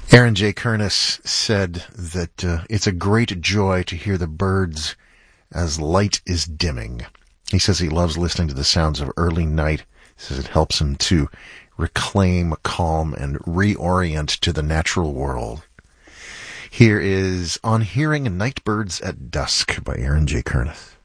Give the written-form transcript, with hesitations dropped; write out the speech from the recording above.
Aaron J. Kernis said that it's a great joy to hear the birds as light is dimming. He says he loves listening to the sounds of early night. He says it helps him to reclaim calm and reorient to the natural world. Here is On Hearing Night Birds at Dusk by Aaron J. Kernis.